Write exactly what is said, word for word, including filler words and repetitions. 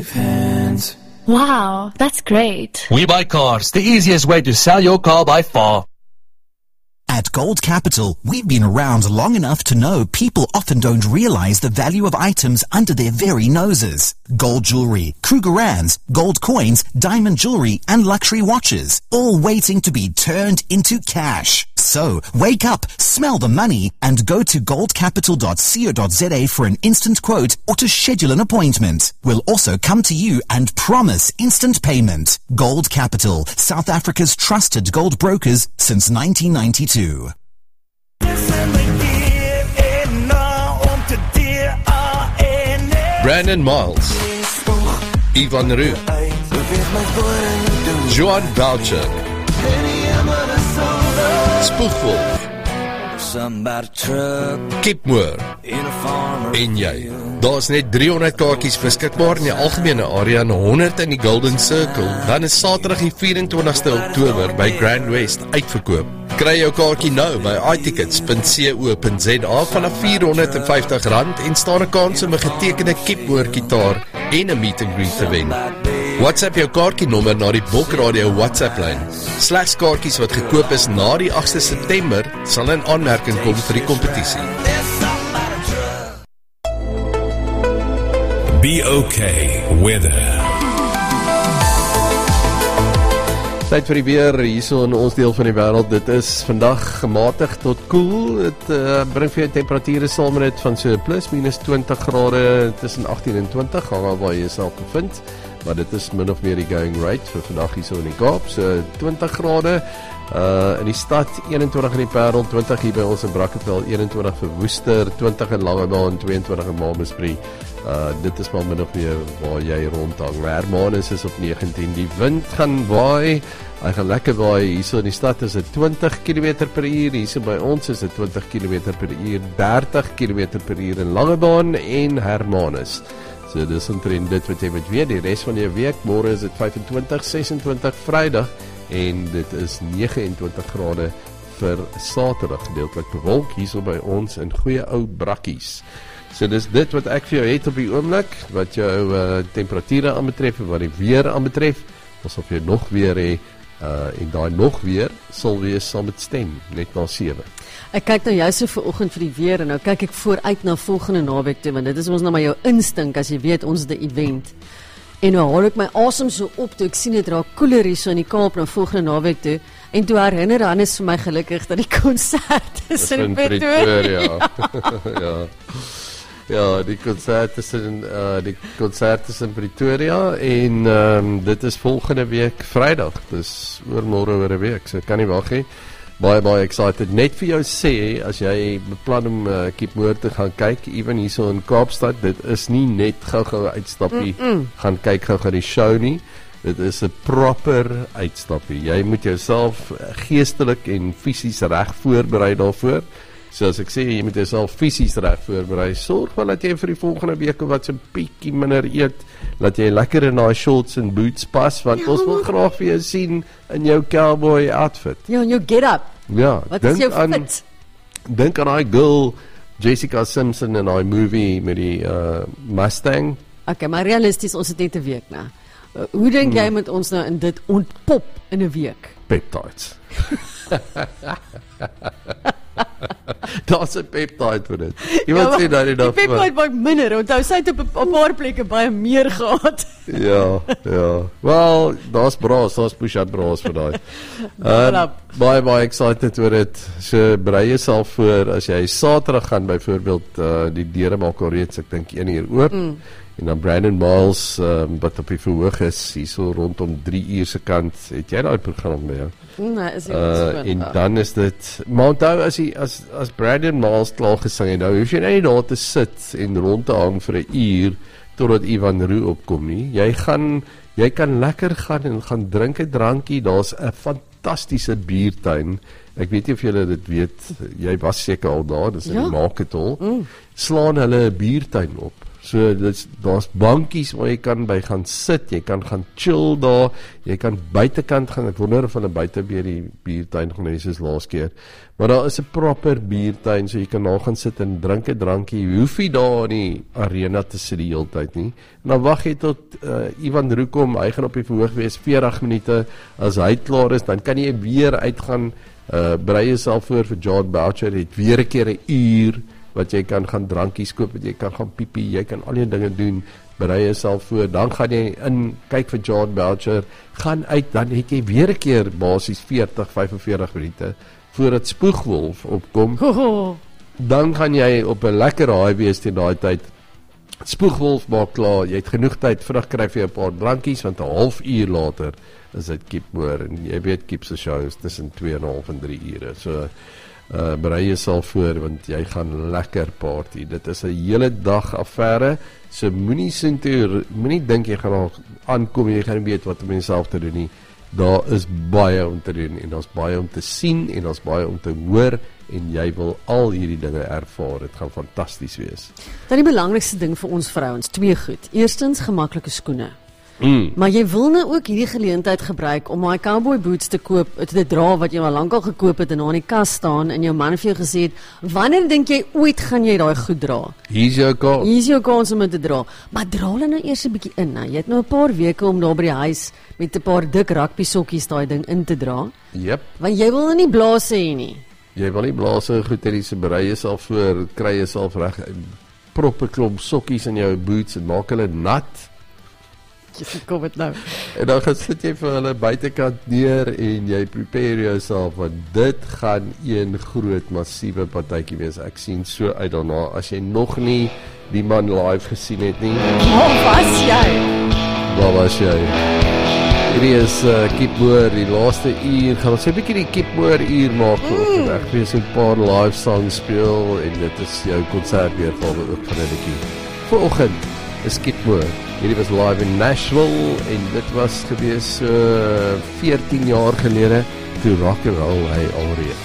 Wow, that's great. We Buy Cars, the easiest way to sell your car by far. At Gold Capital, we've been around long enough to know people often don't realize the value of items under their very noses. Gold jewelry, Krugerrands, gold coins, diamond jewelry, and luxury watches, all waiting to be turned into cash. So, wake up, smell the money, and go to gold capital dot co dot za for an instant quote or to schedule an appointment. We'll also come to you and promise instant payment. Gold Capital, South Africa's trusted gold brokers since nineteen ninety-two. Brandon Miles, Ivan Roux, Johan Boucher, Spoegwolf, Kipmoor en jy. Daar's net driehonderd kaartjies beskikbaar in die algemene area en honderd in die Golden Circle. Dan is Saterdag die vyf en twintigste Oktober by Grand West uitverkoop. Kry jou kaartjie nou by i tickets dot co dot za vanaf vierhonderd vyftig rand en staan 'n kans om 'n getekende Kipmoor gitaar en 'n meet and greet te wen. WhatsApp jou kaartjienommer na die Bokradio WhatsApp-lyn. Slegs kaartjies wat gekoop is na die agste September sal in aanmerking kom vir die kompetisie. Be okay weather. Tyd vir die weer hierso in ons deel van die wêreld. Dit is vandag gematig tot koel. Dit uh, bring vir jou temperature saam met dit van so plus minus twintig grade tussen agttien en twintig, hang af waar jy jouself bevind. Maar dit is min of meer die going rate vir vandag hierso in die Kaap. So twintig grade uh, in die stad, eenentwintig in die Parel, twintig hier by ons in Brackenfell, eenentwintig vir Woester, twintig in Langebaan, tweeëntwintig in Malmesbury. Uh, dit is maar min of meer waar jy rondhang. Hermanus is op negentien. Die wind gaan waai. Hy gaan lekker waai. Hierso in die stad is dit twintig kilometer per uur. Hierso by ons is dit twintig kilometer per uur. dertig kilometer per uur in Langebaan en Hermanus. So dis omtrent dit wat jy moet weet. Die res van jou week, môre is dit vyf en twintig, ses en twintig Vrydag en dit is nege en twintig grade vir Saterdag. Gedeeltelik bewolk hierso by ons in goeie ou Brakkies. So dis dit wat ek vir jou het op die oomblik, wat jou uh, temperature aanbetref en wat die weer aanbetref. Asof jy nog weer hê, uh, en daai nog weer sal wees saam met Stem, net na sewe. Ek kyk nou juist so vanoggend vir die weer en nou kyk ek vooruit na volgende naweek toe, want dit is ons nou maar jou instink as jy weet ons het 'n event. En nou haal ek my asem so op toe ek sien dit raak koeler hier so in die Kaap na volgende naweek toe. En toe herinner Hannes vir my gelukkig dat die konsert is in Pretoria. Ja. Ja, die konsert is in uh, die konsert is in Pretoria en um, dit is volgende week Vrydag. Dis oormôre oor 'n week. So ek kan nie wag nie. Baie baie excited. Net vir jou sê as jy beplan om uh, Kipmoor te gaan kyk, ewen hierso in Kaapstad, dit is nie net gou-gou uitstappie mm -mm. gaan kyk gou-gou die show nie. Dit is 'n proper uitstappie. Jy moet jouself geestelik en fisies reg voorberei daarvoor. So as ek sê, jy moet jouself fisies reg voorberei. Sorg wel dat jy vir die volgende week wat so 'n bietjie minder eet, dat jy lekker in daai shorts en boots pas, want ja, ons wil graag vir jou sien in jou cowboy outfit. Ja, in jou get up. Ja, wat is jou aan, fit? Dink aan daai girl Jessica Simpson in daai movie met die uh, Mustang. Okay, maar realisties, ons het net 'n week nou. Uh, hoe dink hmm. jy met ons nou in dit ontpop in 'n week? Peptides. Daar's 'n peptide vir dit. Iemand ja, sê dat dit daar. Die peptide word minder, onthou sy het op 'n paar plekke baie meer gehad. Ja, ja. Wel, daar's braas, daar's push-up braas vir daai. Uh, baie baie excited oor dit. So berei jouself voor as jy Saterdag gaan byvoorbeeld uh, die deure maak al reeds, ek dink een uur oop. Mm. En dan Brandon Miles, um, wat op die verhoog is, hier so rondom drie uur se kant, het jy daai program by jou? Nee, is uh, en ja. Dan is dit, maar onthou, as, die, as, as Brandon Miles klaar gesing het, nou hoef jy nie daar te sit en rond te hang vir 'n uur, totdat Ivan Roux opkom nie. Jy gaan, jy kan lekker gaan en gaan drink 'n drankie, daar's 'n fantastiese biertuin. Ek weet nie of julle dit weet, jy was seker al daar, dis in ja. die Market Hall. Mm. Slaan hulle 'n biertuin op So dis daar's bankies waar jy kan by gaan sit, jy kan gaan chill daar, jy kan buitekant gaan. Ek wonder of hulle buite by die biertuin gaan wees soos laas keer. Maar daar is 'n proper biertuin, so jy kan daar gaan sit en drink 'n drankie. Jy hoef nie daar in die arena te sit die hele tyd nie. En dan wag jy tot uh, Ivan Roekom, hy gaan op die verhoog wees veertig minute. As hy klaar is, dan kan jy weer uitgaan, uh, berei jouself voor vir John Boucher, het weer 'n keer 'n uur wat jy kan gaan drankies koop, wat jy kan gaan piepie, jy kan al die dinge doen, berei jouself voor, dan gaan jy in, kyk vir John Boucher, gaan uit, dan het jy weer 'n keer basies veertig, vyfenveertig minute, voordat Spoegwolf opkom, Hoho. dan gaan jy op 'n lekker haai wees teen daai tyd, Spoegwolf maak klaar, jy het genoeg tyd, vinnig kry vir 'n paar drankies, want 'n half uur later is dit Kipmoor, en jy weet Kip se show is tussen twee en 'n half en drie ure, so, Uh, berei jouself voor, want jy gaan lekker party. Dit is 'n hele dag affære, so moenie sien toe, moenie dink jy gaan al aankom en jy gaan weet wat om jouself te doen nie. Daar is baie om te doen, en daar's baie om te sien, en daar's baie om te hoor, en jy wil al hierdie dinge ervaar. Dit gaan fantasties wees. Dan die belangrikste ding vir ons vrouens, twee goed. Eerstens, gemaklike skoene. Mm. Maar jy wil nou ook hierdie geleentheid gebruik om daai cowboy boots te koop, te dra wat jy al lankal gekoop het en daar in die kas staan en jou man vir jou gesê het, wanneer dink jy ooit gaan jy daai goed dra? Hier's jou kans. Hier is jou kans om dit te dra. Maar dra hulle nou eers 'n bietjie in. Nou. Jy het nou 'n paar weke om daar by die huis met 'n paar dik rugby sokkies daai ding in te dra. Jep. Want jy wil nou nie blaas hê nie. Jy wil nie blaas so goed hê, se berei jouself voor, kry jouself reg, proppe klomp sokkies in jou boots en maak hulle nat. Jy kom dit nou. En dan gaan sit jy vir hulle buitekant neer en jy prepare jouself, want dit gaan een groot massiewe partytjie wees. Ek sien so uit daarna. As jy nog nie die man live gesien het nie, Waar was jy? waar was jy? Hierdie is uh, Kipmoor, die laaste uur. Gaan ons 'n bietjie die Kipmoor uur maak vanoggend. Ek gaan so 'n paar live songs speel en dit is jou konsertweergawe ook van 'n bietjie. Vanoggend is Kipmoor. Hierdie was live in Nashville en dit was gewees so uh, veertien jaar gelede toe rock and roll hy alreeds.